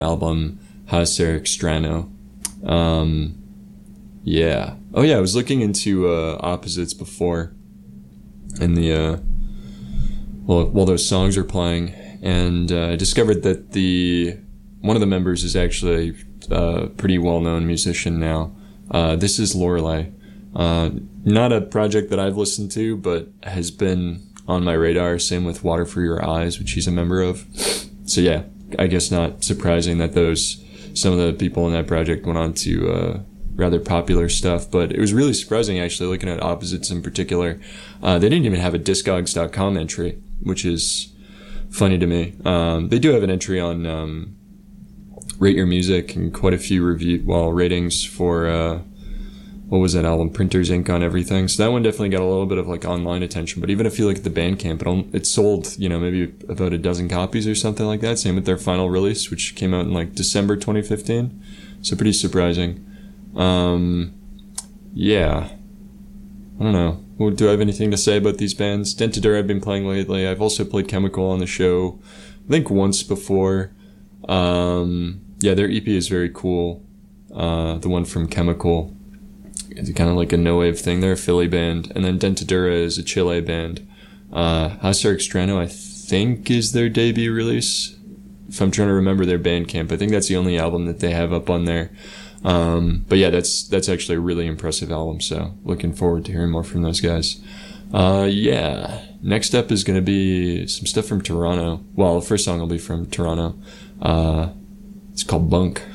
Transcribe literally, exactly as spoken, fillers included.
album Hacer Extraño. Um, yeah. Oh yeah, I was looking into uh, Opposites before, in the uh, well, while those songs are playing, and uh, I discovered that the one of the members is actually a pretty well-known musician now. Uh, this is Lorelei. Uh, not a project that I've listened to, but has been on my radar. Same with Water for Your Eyes, which he's a member of. So yeah, I guess not surprising that those some of the people in that project went on to uh, rather popular stuff. But it was really surprising, actually, looking at Opposites in particular. Uh, they didn't even have a Discogs dot com entry, which is funny to me. Um, they do have an entry on um, Rate Your Music and quite a few review well ratings for uh, what was that album, Printers Ink on everything. So that one definitely got a little bit of like online attention. But even if you look at the Bandcamp, it, only, it sold, you know, maybe about a dozen copies or something like that. Same with their final release, which came out in like December twenty fifteen. So pretty surprising. Um, yeah, I don't know. Well, do I have anything to say about these bands? Dentadura I've been playing lately. I've also played Chemical on the show, I think once before. Um, yeah, their E P is very cool. Uh, the one from Chemical. It's kind of like a no-wave thing. They're a Philly band. And then Dentadura is a Chile band. Uh, Hacer Extraño, I think, is their debut release. If I'm trying to remember their Bandcamp, I think that's the only album that they have up on there. Um, but yeah, that's that's actually a really impressive album. So looking forward to hearing more from those guys. Uh, yeah. Next up is going to be some stuff from Toronto. Well, the first song will be from Toronto. Uh, it's called Bunk.